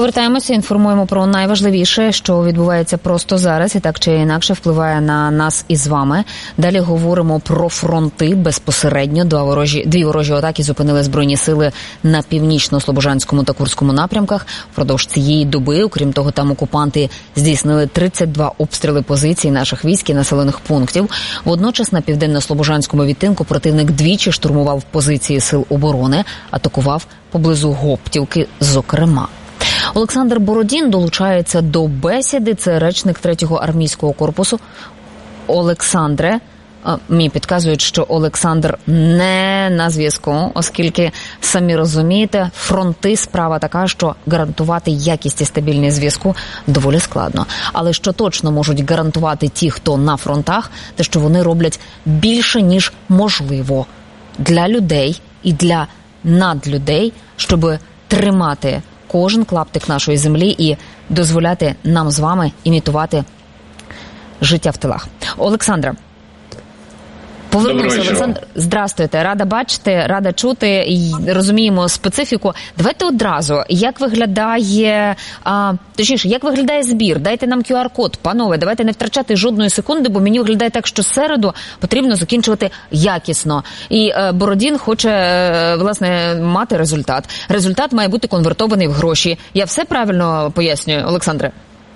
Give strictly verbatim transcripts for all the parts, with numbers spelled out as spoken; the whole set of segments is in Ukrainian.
повертаємося, інформуємо про найважливіше, що відбувається просто зараз і так чи інакше впливає на нас із вами. Далі говоримо про фронти безпосередньо. Два ворожі, дві ворожі атаки зупинили Збройні сили на північно-слобожанському та Курському напрямках. Впродовж цієї доби, окрім того, там окупанти здійснили тридцять два обстріли позицій наших військ і населених пунктів. Водночас на південно-слобожанському відтинку противник двічі штурмував позиції сил оборони, атакував поблизу Гоптівки, зокрема. Олександр Бородін долучається до бесіди. Це речник третього армійського корпусу. Олександре, мені підказують, що Олександр не на зв'язку, оскільки, самі розумієте, фронти справа така, що гарантувати якість і стабільність зв'язку доволі складно. Але що точно можуть гарантувати ті, хто на фронтах, те, що вони роблять більше, ніж можливо для людей і для надлюдей, щоб тримати кожен клаптик нашої землі і дозволяти нам з вами імітувати життя в тилах. Олександра, повернувся. Олександр, здрастуйте, рада бачити, рада чути, і розуміємо специфіку. Давайте одразу, як виглядає, а, точніше, як виглядає збір? Дайте нам ку ар код, панове, давайте не втрачати жодної секунди, бо мені виглядає так, що середу потрібно закінчувати якісно. І е, Бородін хоче, е, власне, мати результат. Результат має бути конвертований в гроші. Я все правильно пояснюю, Олександре?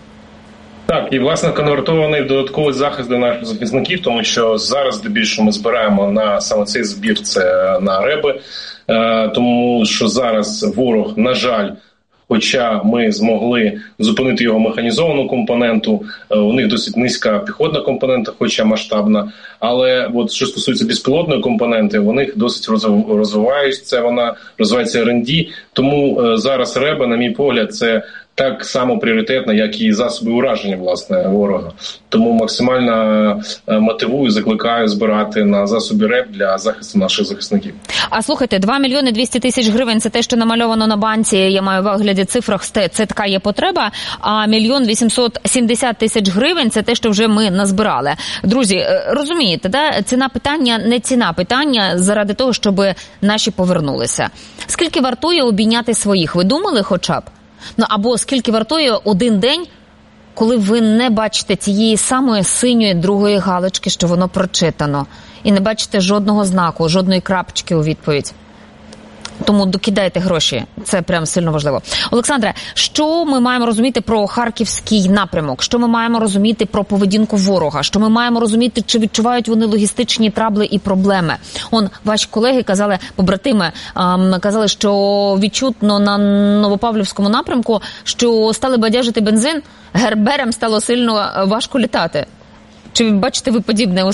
Так, і, власне, конвертований в додатковий захист для наших захисників, тому що зараз, здебільшого, ми збираємо на саме цей збір, це на реби, тому що зараз ворог, на жаль, хоча ми змогли зупинити його механізовану компоненту, у них досить низька піхотна компонента, хоча масштабна, але от що стосується безпілотної компоненти, у них досить розвивається, вона розвивається ер енд ді, тому зараз реби, на мій погляд, це так само пріоритетно, як і засоби ураження, власне, ворога. Тому максимально мотивую, закликаю збирати на засоби РЕБ для захисту наших захисників. А слухайте, два мільйони двісті тисяч гривень – це те, що намальовано на банці, я маю в вигляді цифрах, це така є потреба, а мільйон вісімсот сімдесят тисяч гривень – це те, що вже ми назбирали. Друзі, розумієте, да? Ціна питання не ціна питання заради того, щоб наші повернулися. Скільки вартує обійняти своїх? Ви думали хоча б? Ну, або скільки вартує один день, коли ви не бачите цієї самої синьої другої галочки, що воно прочитано, і не бачите жодного знаку, жодної крапочки у відповідь. Тому докидайте гроші. Це прям сильно важливо. Олександре, що ми маємо розуміти про Харківський напрямок? Що ми маємо розуміти про поведінку ворога? Що ми маємо розуміти, чи відчувають вони логістичні трабли і проблеми? Он, ваші колеги казали, побратими, ем, казали, що відчутно на Новопавлівському напрямку, що стали бадяжити бензин, герберам стало сильно важко літати. Чи бачите ви подібне